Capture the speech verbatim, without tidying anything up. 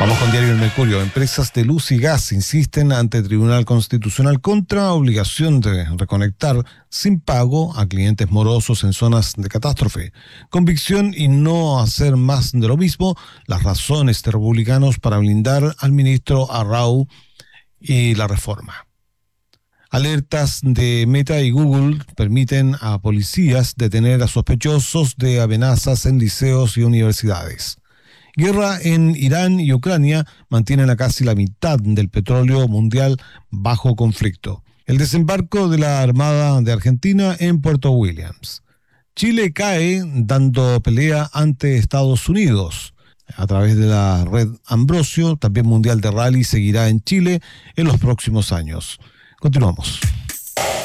Vamos con Diario El Mercurio. Empresas de luz y gas insisten ante Tribunal Constitucional contra obligación de reconectar sin pago a clientes morosos en zonas de catástrofe. Convicción y no hacer más de lo mismo, las razones de republicanos para blindar al ministro Arrau y la reforma. Alertas de Meta y Google permiten a policías detener a sospechosos de amenazas en liceos y universidades. Guerra en Irán y Ucrania mantienen a casi la mitad del petróleo mundial bajo conflicto. El desembarco de la Armada de Argentina en Puerto Williams. Chile cae dando pelea ante Estados Unidos. A través de la red Ambrosio, también Mundial de Rally seguirá en Chile en los próximos años. Continuamos.